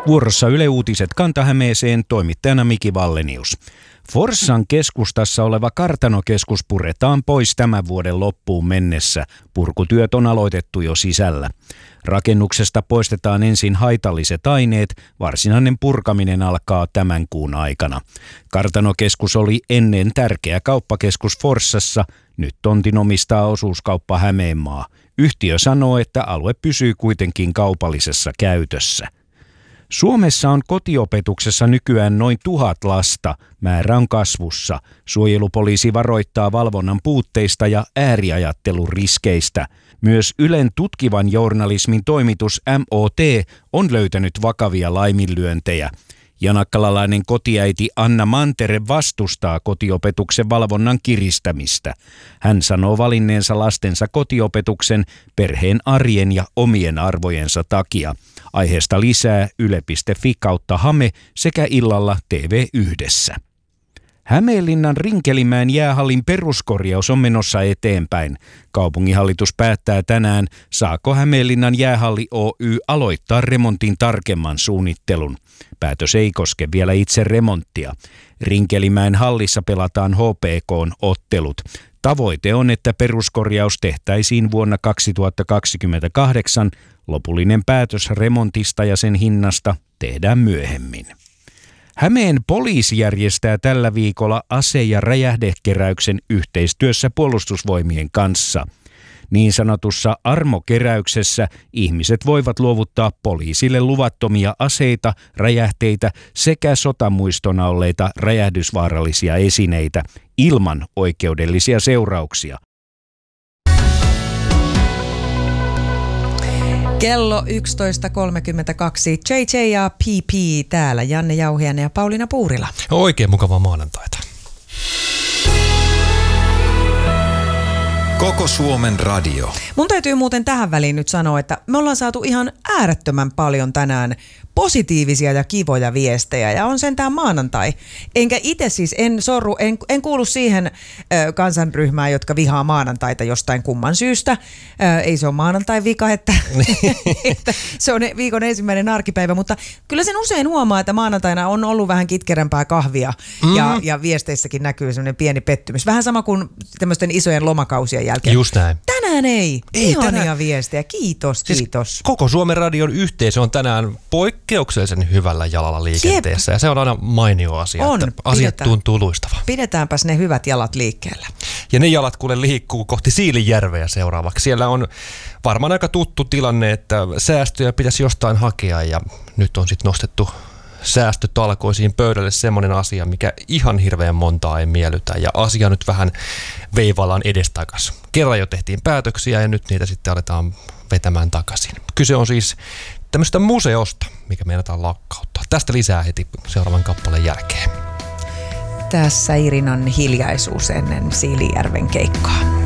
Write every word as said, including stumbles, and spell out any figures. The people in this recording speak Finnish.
Vuorossa Yle Uutiset Kanta-Hämeeseen, toimittajana Miki Vallenius. Forssan keskustassa oleva kartanokeskus puretaan pois tämän vuoden loppuun mennessä. Purkutyöt on aloitettu jo sisällä. Rakennuksesta poistetaan ensin haitalliset aineet, varsinainen purkaminen alkaa tämän kuun aikana. Kartanokeskus oli ennen tärkeä kauppakeskus Forssassa, nyt tontin omistaa osuuskauppa Hämeenmaa. Yhtiö sanoo, että alue pysyy kuitenkin kaupallisessa käytössä. Suomessa on kotiopetuksessa nykyään noin tuhat lasta. Määrä on kasvussa. Suojelupoliisi varoittaa valvonnan puutteista ja ääriajattelun riskeistä. Myös Ylen tutkivan journalismin toimitus M O T on löytänyt vakavia laiminlyöntejä. Janakkalalainen kotiäiti Anna Mantere vastustaa kotiopetuksen valvonnan kiristämistä. Hän sanoo valinneensa lastensa kotiopetuksen perheen arjen ja omien arvojensa takia. Aiheesta lisää yle piste fi kautta Hame sekä illalla T V yhdessä. Hämeenlinnan Rinkelimäen jäähallin peruskorjaus on menossa eteenpäin. Kaupunginhallitus päättää tänään, saako Hämeenlinnan jäähalli Oy aloittaa remontin tarkemman suunnittelun. Päätös ei koske vielä itse remonttia. Rinkelimäen hallissa pelataan H P K:n ottelut. Tavoite on, että peruskorjaus tehtäisiin vuonna kaksituhattakaksikymmentäkahdeksan. Lopullinen päätös remontista ja sen hinnasta tehdään myöhemmin. Hämeen poliisi järjestää tällä viikolla ase- ja räjähdekeräyksen yhteistyössä Puolustusvoimien kanssa. Niin sanotussa armokeräyksessä ihmiset voivat luovuttaa poliisille luvattomia aseita, räjähteitä sekä sotamuistona olleita räjähdysvaarallisia esineitä ilman oikeudellisia seurauksia. Kello yksitoista kolmekymmentäkaksi. J J ja P P täällä. Janne Jauhiainen ja Pauliina Puurila. Oikein mukavaa maanantaita. Koko Suomen radio. Mun täytyy muuten tähän väliin nyt sanoa, että me ollaan saatu ihan äärettömän paljon tänään positiivisia ja kivoja viestejä ja on sentään maanantai. Enkä itse siis en sorru, en, en kuulu siihen ö, kansanryhmään, jotka vihaa maanantaita jostain kumman syystä. Ö, ei se ole maanantai vika, että, että se on viikon ensimmäinen arkipäivä, mutta kyllä sen usein huomaa, että maanantaina on ollut vähän kitkerämpää kahvia mm. ja, ja viesteissäkin näkyy semmoinen pieni pettymys. Vähän sama kuin tämmöisten isojen lomakausien jälkeen. Just näin. Tänään ei. ei Ihania tänään. viestejä. Kiitos, siis kiitos. Koko Suomen radion yhteisö on tänään poikkeuksellisen hyvällä jalalla liikenteessä. Jep. Ja se on aina mainio asia, on, että asiat pidetään. tuntuu luistavan. Pidetäänpäs ne hyvät jalat liikkeellä. Ja ne jalat kuule liikkuu kohti Siilinjärveä seuraavaksi. Siellä on varmaan aika tuttu tilanne, että säästöjä pitäisi jostain hakea ja nyt on sitten nostettu säästötalkoisiin pöydälle semmoinen asia, mikä ihan hirveän montaa ei miellytä ja asia nyt vähän veivaillaan edestakas. Kerran jo tehtiin päätöksiä ja nyt niitä sitten aletaan vetämään takaisin. Kyse on siis tämmöistä museosta, mikä meinataan lakkauttaa. Tästä lisää heti seuraavan kappaleen jälkeen. Tässä Irinan hiljaisuus ennen Siilinjärven keikkaa.